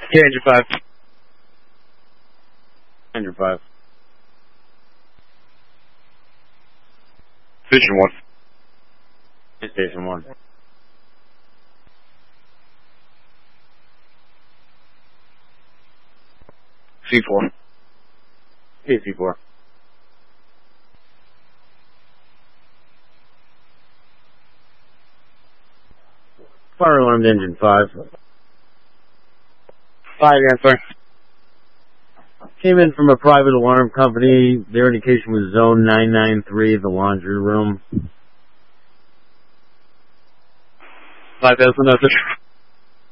Engine 5. Engine 5. Station 1. Station 1. C4. C4. Fire alarmed Engine 5. 5 answer. Came in from a private alarm company. Their indication was zone 993, the laundry room. 5,000 message.